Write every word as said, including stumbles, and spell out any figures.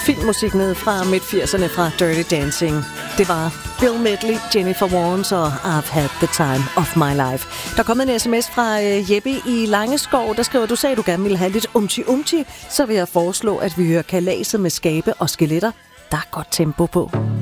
filmmusik ned fra midt firserne fra Dirty Dancing. Det var Bill Medley, Jennifer Warnes og I've Had the Time of My Life. Der er kommet en sms fra uh, Jeppe i Langeskov, der skriver, du sagde, du gerne ville have lidt umti-umti, så vil jeg foreslå, at vi hører Kalaset med skabe og skeletter. Der er godt tempo på.